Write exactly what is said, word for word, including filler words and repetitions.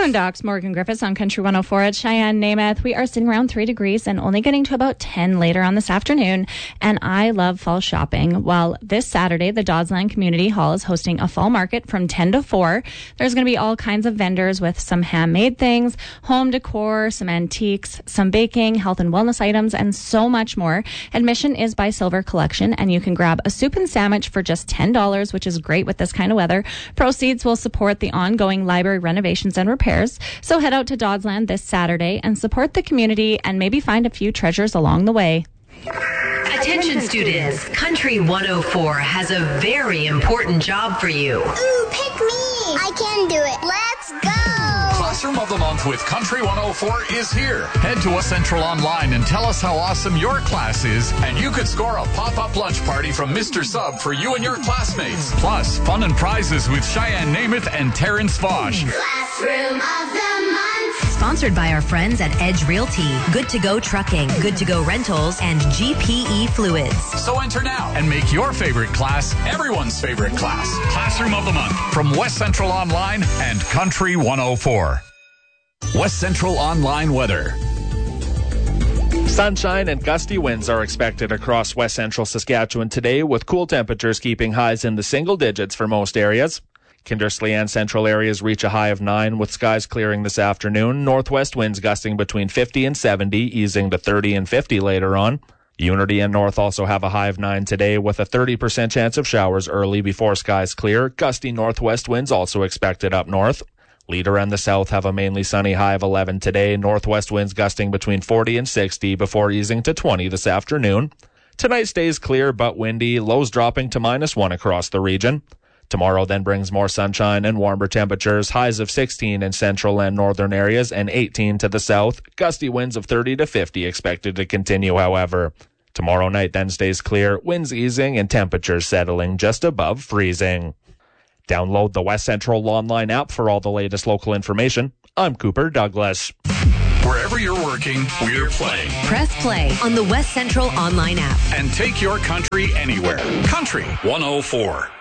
Doc's Morgan Griffiths on Country one oh four at Cheyenne, Namath. We are sitting around three degrees and only getting to about ten later on this afternoon. And I love fall shopping. Well, this Saturday, the Dodsland Community Hall is hosting a fall market from ten to four. There's going to be all kinds of vendors with some handmade things, home decor, some antiques, some baking, health and wellness items, and so much more. Admission is by Silver Collection, and you can grab a soup and sandwich for just ten dollars, which is great with this kind of weather. Proceeds will support the ongoing library renovations and repairs. So head out to Dodsland this Saturday and support the community and maybe find a few treasures along the way. Attention students, Country one oh four has a very important job for you. Ooh, pick me! I can do it. Let's go! Classroom of the Month with Country one oh four is here. Head to West Central Online and tell us how awesome your class is, and you could score a pop-up lunch party from Mister Sub for you and your classmates. Plus, fun and prizes with Cheyenne Namath and Terrence Vosh. Classroom of the Month. Sponsored by our friends at Edge Realty, Good to Go Trucking, Good to Go Rentals, and G P E Fluids. So enter now and make your favorite class everyone's favorite class. Classroom of the Month from West Central Online and Country one oh four. West Central Online weather. Sunshine and gusty winds are expected across West Central Saskatchewan today, with cool temperatures keeping highs in the single digits for most areas. Kindersley and central areas reach a high of nine, with skies clearing this afternoon. Northwest winds gusting between fifty and seventy, easing to thirty and fifty later on. Unity and North also have a high of nine today, with a thirty percent chance of showers early before skies clear. Gusty northwest winds also expected up north. Leader and the South have a mainly sunny high of eleven today. Northwest winds gusting between forty and sixty before easing to twenty this afternoon. Tonight stays clear but windy, lows dropping to minus one across the region. Tomorrow then brings more sunshine and warmer temperatures, highs of sixteen in central and northern areas and eighteen to the south. Gusty winds of thirty to fifty expected to continue, however. Tomorrow night then stays clear, winds easing and temperatures settling just above freezing. Download the West Central Online app for all the latest local information. I'm Cooper Douglas. Wherever you're working, we're playing. Press play on the West Central Online app. And take your country anywhere. Country one oh four.